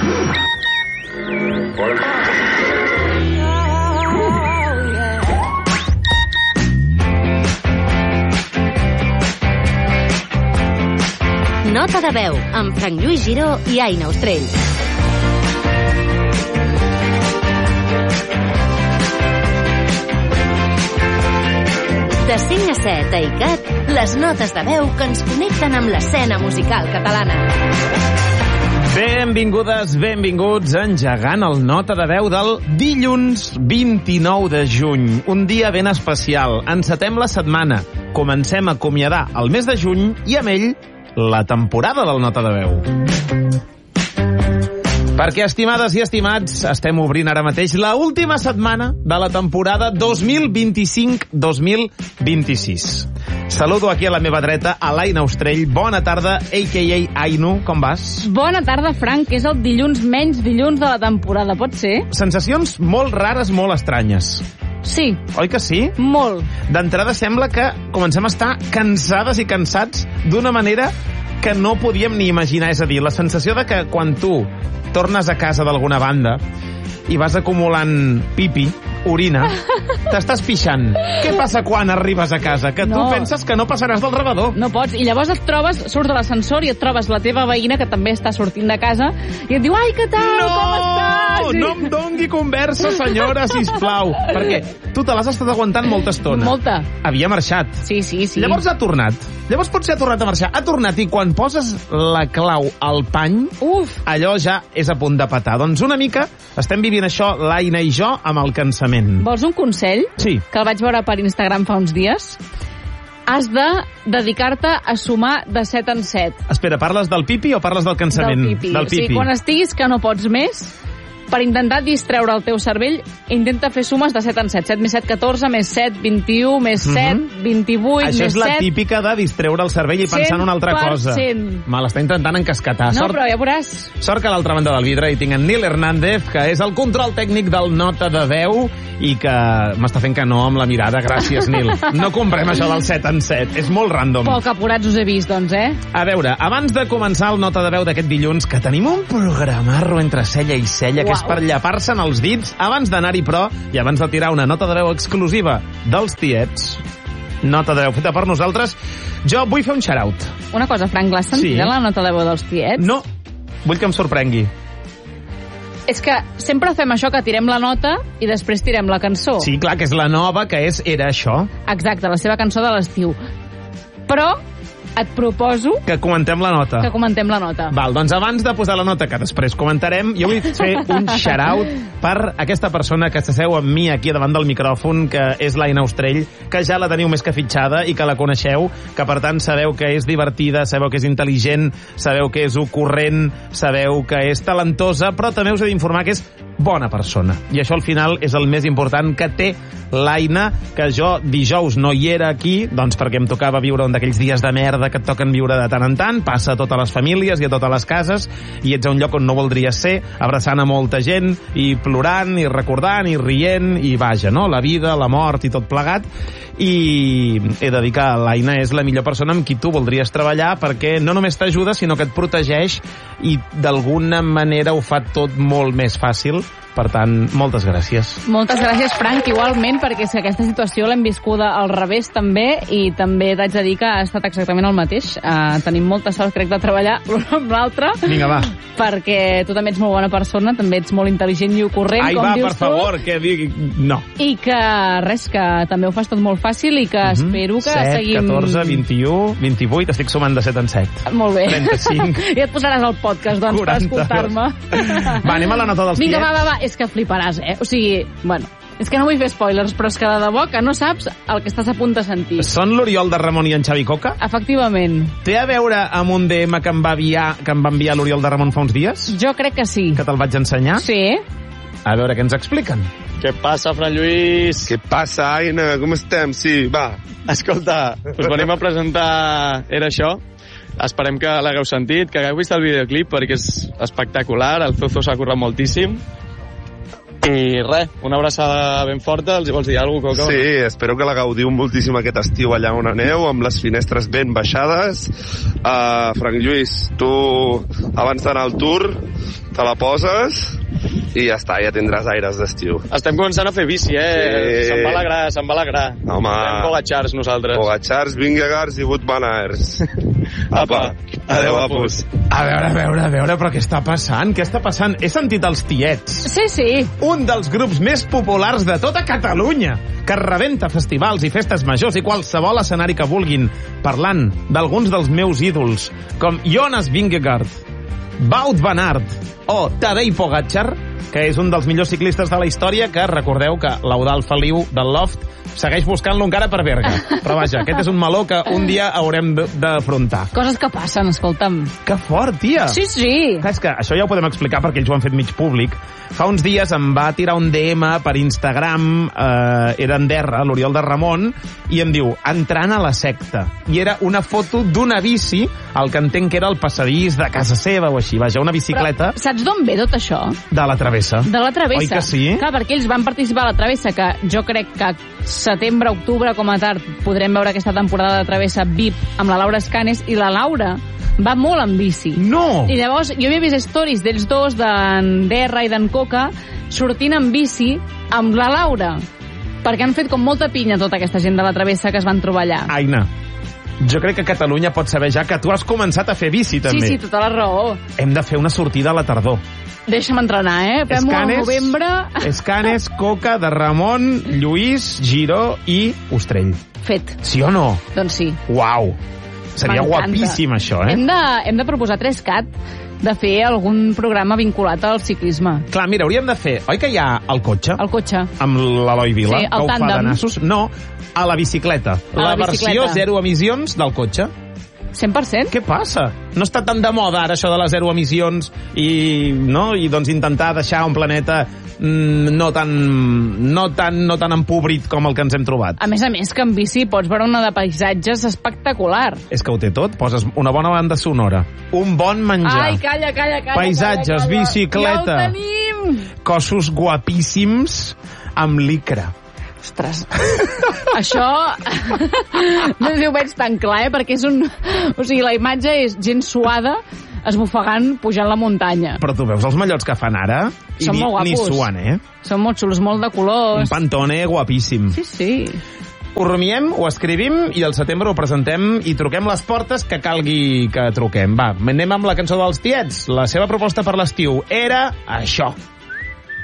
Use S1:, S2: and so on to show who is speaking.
S1: Nota de veu, amb Frank Lluís Giró i Aina Ostrell. De 5 a 7 a ICAT, les notes de veu que ens connecten amb l'escena musical catalana.
S2: Benvingudes, benvinguts a Engegant el Nota de Veu del dilluns 29 de juny. Un dia ben especial. Encetem la setmana. Comencem a acomiadar el mes de juny i amb ell la temporada del Nota de Veu. Perquè, estimades i estimats, estem obrint ara mateix la última setmana de la temporada 2025-2026. Saludo aquí a la meva dreta a l'Aina Ostrell. Bona tarda, a.k.a. Ainu, com vas?
S3: Bona tarda, Frank, que és el dilluns menys dilluns de la temporada, pot ser?
S2: Sensacions molt rares, molt estranyes.
S3: Sí.
S2: Oi que sí?
S3: Molt.
S2: D'entrada sembla que comencem a estar cansades i cansats d'una manera que no podíem ni imaginar. És a dir, la sensació de que quan tu tornes a casa d'alguna banda i vas acumulant pipi, orina, t'estàs pixant. Què passa quan arribes a casa? Que tu penses que no passaràs del rebedor.
S3: No pots. I llavors et trobes, surts de l'ascensor i et trobes la teva veïna, que també està sortint de casa, i et diu, ai, què tal? Com estàs?
S2: No em dongui conversa, senyora, sisplau. Perquè tu te l'has estat aguantant molta estona.
S3: Molta.
S2: Havia marxat.
S3: Sí.
S2: Llavors ha tornat. Llavors potser ha tornat a marxar. Ha tornat i quan poses la clau al pany, allò ja és a punt de petar. Doncs una mica estem vivint això, l'Aina i jo, amb el cansament.
S3: Vols un consell?
S2: Sí.
S3: Que el vaig veure per Instagram fa uns dies. Has de dedicar-te a sumar de 7 en 7.
S2: Espera, parles del pipi o parles del cansament?
S3: Del pipi.
S2: Del pipi.
S3: O sigui, quan estiguis que no pots més, per intentar distreure el teu cervell, intenta fer sumes de 7 en 7. 7 més 7, 14, més 7, 21, més 7, 28,
S2: Això
S3: més 7...
S2: Això és la típica de distreure el cervell i pensar en una altra cosa.
S3: 100%.
S2: Me l'està intentant encasquetar.
S3: No, però ja veuràs.
S2: Sort que a l'altra banda del vidre hi tinc en Nil Hernández, que és el control tècnic del Nota de Veu i que m'està fent que no amb la mirada. Gràcies, Nil. No comprem això del 7 en 7. És molt random.
S3: Poc apurats us he vist, doncs,
S2: A veure, abans de començar el Nota de Veu d'aquest dilluns, que tenim un programarro entre cella i cella, que és per llapar-se'n els dits abans d'anar-hi, però, i abans de tirar una nota de veu exclusiva dels tiets, nota de veu feta per nosaltres, jo vull fer un shout-out.
S3: Una cosa, Frank, l'has sentit la nota de veu dels tiets?
S2: No, vull que em sorprengui.
S3: És que sempre fem això, que tirem la nota i després tirem la cançó.
S2: Sí, clar, que és la nova, que Era això.
S3: Exacte, la seva cançó de l'estiu. Però et proposo...
S2: Que comentem la nota. Val, doncs abans de posar la nota, que després comentarem, jo vull fer un shout-out per aquesta persona que s'asseu amb mi aquí davant del micròfon, que és l'Aina Ostrell, que ja la teniu més que fitxada i que la coneixeu, que per tant sabeu que és divertida, sabeu que és intel·ligent, sabeu que és ocorrent, sabeu que és talentosa, però també us he d'informar que és bona persona. I això al final és el més important que té l'Aina, que jo dijous no hi era aquí, doncs perquè em tocava viure un d'aquells dies de merda que et toquen viure de tant en tant, passa a totes les famílies i a totes les cases, i ets a un lloc on no voldries ser, abraçant a molta gent, i plorant, i recordant, i rient, i vaja, no? La vida, la mort i tot plegat. I he de dir que l'Aina és la millor persona amb qui tu voldries treballar, perquè no només t'ajuda, sinó que et protegeix i d'alguna manera ho fa tot molt més fàcil. Per tant, moltes gràcies.
S3: Moltes gràcies, Frank, igualment, perquè si aquesta situació l'hem viscuda al revés també, i també t'haig de dir que ha estat exactament el mateix. Tenim molta sort, crec, de treballar l'un amb l'altre.
S2: Vinga, va.
S3: Perquè tu també ets molt bona persona, també ets molt intel·ligent i ocorrent, com dius tu. Ai, va, per
S2: favor, que digui... No.
S3: I que, res, que també ho fas tot molt fàcil i que espero que
S2: 7,
S3: seguim...
S2: 14, 21, 28, estic sumant de 7 en 7.
S3: Molt bé.
S2: 35.
S3: Ja et posaràs al podcast, doncs, 40. Per escoltar-me.
S2: Va, anem a la nota dels tiets.
S3: Vinga, va, és que fliparàs, O sigui, bueno, és que no vull fer spoilers, però és que de debò que no saps el que estàs a punt de sentir.
S2: Són l'Oriol de Ramon i en Xavi Coca?
S3: Efectivament.
S2: Té a veure amb un DM que em va enviar l'Oriol de Ramon fa uns dies?
S3: Jo crec que sí.
S2: Que te'l vaig ensenyar?
S3: Sí.
S2: A veure què ens expliquen.
S4: Què passa, Fran Lluís?
S5: Què passa, Aina? Com estem? Sí, va.
S4: Escolta, us venim a presentar Era això. Esperem que l'hagueu sentit, que hagueu vist el videoclip, perquè és espectacular, el Zozo s'ha currat moltíssim. I res, una abraçada ben forta. Els hi vols dir alguna cosa, Coca?
S5: Sí, espero que la gaudiu moltíssim aquest estiu allà on aneu, amb les finestres ben baixades. Frank Lluís, tu, abans d'anar al tour, te la poses i ja està, ja tindràs aires d'estiu.
S4: Estem començant a fer bici,
S5: Sí.
S4: Se'n va alegrar.
S5: Home.
S4: Estem Pogachars, nosaltres.
S5: Pogachars, Vingegaards i Wout van Aerts.
S4: Apa, adeu, apus.
S2: A veure, però què està passant? Què està passant? He sentit els tiets.
S3: Sí.
S2: Un dels grups més populars de tota Catalunya, que rebenta festivals i festes majors i qualsevol escenari que vulguin, parlant d'alguns dels meus ídols, com Jonas Vingegaard, Wout van Aert o Tadej Pogačar, que és un dels millors ciclistes de la història, que recordeu que l'Eudald Feliu del Loft segueix buscant-lo encara per Berga. Però vaja, aquest és un meló que un dia haurem d'afrontar.
S3: Coses que passen, escolta'm.
S2: Que fort, tia!
S3: Sí.
S2: Clar, és que això ja ho podem explicar perquè ells ho han fet mig públic. Fa uns dies em va tirar un DM per Instagram, era en Derra, l'Oriol de Ramon, i em diu, entrant a la secta. I era una foto d'una bici, el que entenc que era el passadís de casa seva o així. Vaja, una bicicleta.
S3: Però saps d'on ve tot això?
S2: De la travessa.
S3: De la travessa.
S2: Oi que sí?
S3: Clar, perquè ells van participar a la travessa, que jo crec que setembre, octubre, com a tard, podrem veure aquesta temporada de travessa VIP amb la Laura Escanes, i la Laura va molt en bici.
S2: No!
S3: I llavors jo havia vist stories d'ells dos, d'en Derra i d'en Coca, sortint en bici amb la Laura, perquè han fet com molta pinya tota aquesta gent de la travessa que es van trobar allà.
S2: Aina, jo crec que Catalunya pot saber ja que tu has començat a fer bici, també.
S3: Sí, tota la raó.
S2: Hem de fer una sortida a la tardor.
S3: Deixa'm entrenar, Fem-ho al novembre.
S2: Escanes, Coca, de Ramon, Lluís, Giró i Ostrell.
S3: Fet.
S2: Sí o no?
S3: Doncs sí.
S2: Uau! Seria guapíssim, això,
S3: Hem de proposar 3CAT de fer algun programa vinculat al ciclisme.
S2: Clar, mira, hauríem de fer... Oi que hi ha el cotxe?
S3: El cotxe.
S2: Amb l'Eloi Vila,
S3: sí,
S2: que ho fa de nassos? No, a la bicicleta. La versió zero emissions del cotxe.
S3: 100%?
S2: Què passa? No està tan de moda ara això de les zero emissions i doncs intentar deixar un planeta no tan empobrit com el que ens hem trobat.
S3: A més, que en bici pots veure una de paisatges espectacular.
S2: És que ho té tot. Poses una bona banda sonora, un bon menjar.
S3: Ai, calla.
S2: Paisatges, bicicleta.
S3: Ja ho tenim!
S2: Cossos guapíssims amb licra.
S3: Ostres, això no sé si ho veig tan clar, perquè és o sigui, la imatge és gent suada esbufegant pujant la muntanya.
S2: Però tu veus els mallots que fan ara?
S3: Són molt guapos.
S2: Ni suant,
S3: Són molt xulos, molt de colors.
S2: Un Pantone guapíssim.
S3: Sí.
S2: Ho rumiem, ho escrivim i al setembre ho presentem i truquem les portes que calgui que truquem. Va, anem amb la cançó dels tiets. La seva proposta per l'estiu era això.